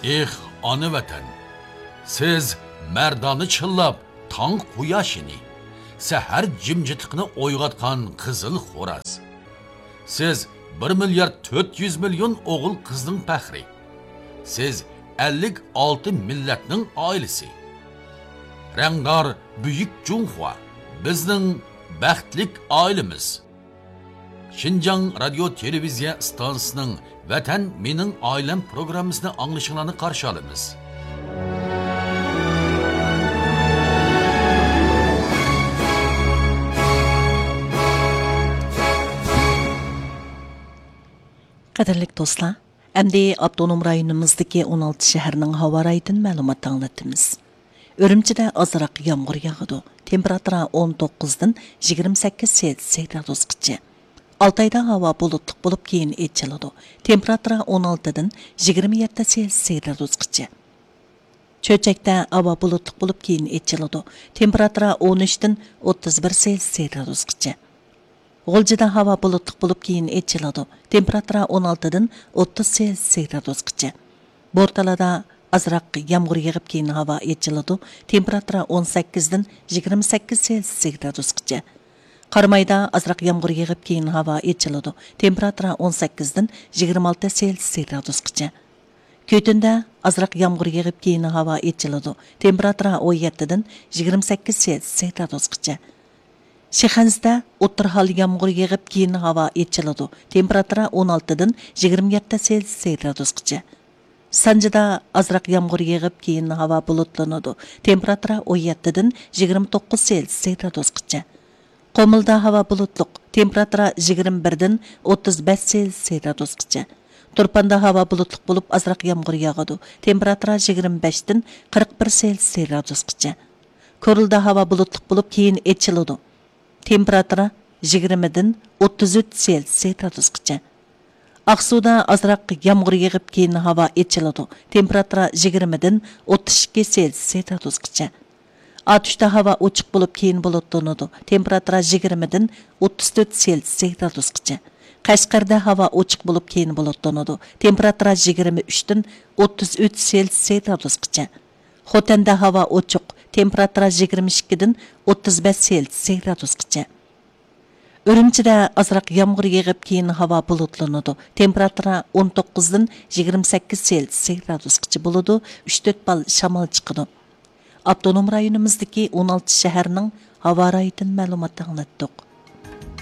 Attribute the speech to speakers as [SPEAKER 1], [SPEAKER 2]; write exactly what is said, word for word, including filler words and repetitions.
[SPEAKER 1] Eh, ana vatan, siz merdani chillab, tong quyoshini, sahar jimjitliqni o'yg'atgan qizil xo'raz. Siz bir milyard to'rt yuz million o'g'il qizning faxri. Siz ellik olti millatning oilasi. Rangdor buyuk Junxua bizning baxtlik oilamiz. Şinjan Radio Televiziya stansiyasining Vatan mening oilam programmasini anglashinglarni qarshi olamiz.
[SPEAKER 2] Qadirlik do'stlar, endi avtonom rayonimizdagi o'n olti shaharning havo rayitidan ma'lumot anglatamiz. Urumchida ozroq yomg'ir yog'adi. Temperatura o'n to'qqiz dan yigirma sakkiz selsius gradusgacha. Altayda havo bulutli bo'lib keyin echiladi. Temperatura o'n olti dan yigirma yetti selsius gradusgacha. Cho'chakda havo bulutli bo'lib keyin echiladi. Temperatura o'n uch dan o'ttiz bir selsius gradusgacha. G'uljida havo bulutli bo'lib keyin echiladi. Temperatura o'n olti dan o'ttiz selsius gradusgacha. Bo'rtalada azroq yomg'ir yog'ib keyin havo echiladi. Temperatura o'n sakkiz dan yigirma sakkiz selsius gradusgacha. Qarmayda azroq yomg'ir yog'ib keyin havo echiladi. Temperatura o'n sakkiz dan yigirma olti selsius gradusgacha. Ko'tinda azroq yomg'ir yog'ib keyin havo echiladi. Temperatura o'n yetti dan yigirma sakkiz selsius gradusgacha. Shixanzda o'tirhal yomg'ir yog'ib keyin havo echiladi. Temperatura o'n olti dan yigirma yetti selsius gradusgacha. Sanjida azroq yomg'ir yog'ib keyin havo bulutlanadi. Temperatura o'n yetti dan yigirma to'qqiz selsius gradusgacha. Qomilda havo bulutliq. Temperatura yigirma bir dan o'ttiz besh selsius gradusgacha. Turpanda havo bulutliq bo'lib azroq yomg'ir yog'adi. Temperatura yigirma besh dan qirq bir selsius gradusgacha. Ko'rilda havo bulutliq bo'lib keyin echiladi. Temperatura yigirma dan o'ttiz uch selsius gradusgacha. Aqsuda azroq yomg'ir yog'ib keyin havo echiladi. Temperatura yigirma dan o'ttiz ikki selsius gradusgacha. Atuşda havo ochiq bo'lib keyin bulutlanadi. Temperatura yigirma dan o'ttiz to'rt selsius gradusgacha. Qashqarda havo ochiq bo'lib keyin bulutlanadi. Temperatura yigirma uch dan o'ttiz uch selsius gradusgacha. Xotanda havo ochiq. Temperatura yigirma ikki dan o'ttiz besh selsius gradusgacha. Urumchida azroq yomg'ir yog'ib keyin havo bulutlanadi. Temperatura o'n to'qqiz dan yigirma sakkiz selsius gradusgacha bo'ladi. uch to'rt bal shamol chiqadi. Avtonom rayonimizdagi o'n olti shaharning havo rayitidan ma'lumot anglatdik.